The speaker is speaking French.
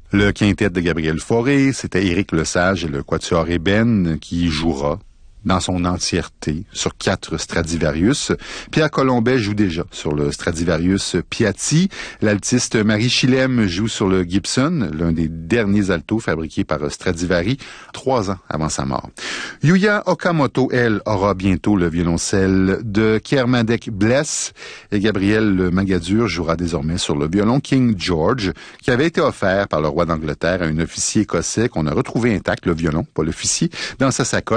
Le quintet de Gabriel Fauré, c'était Éric Lesage et le quatuor Ébène qui jouera dans son entièreté sur 4 Stradivarius. Pierre Colombet joue déjà sur le Stradivarius Piatti. L'altiste Marie Chilem joue sur le Gibson, l'un des derniers altos fabriqués par Stradivari 3 ans avant sa mort. Yuya Okamoto, elle, aura bientôt le violoncelle de Kermadec Bless et Gabriel Magadur jouera désormais sur le violon King George qui avait été offert par le roi d'Angleterre à un officier écossais qu'on a retrouvé intact, le violon, pas l'officier, dans sa sacoche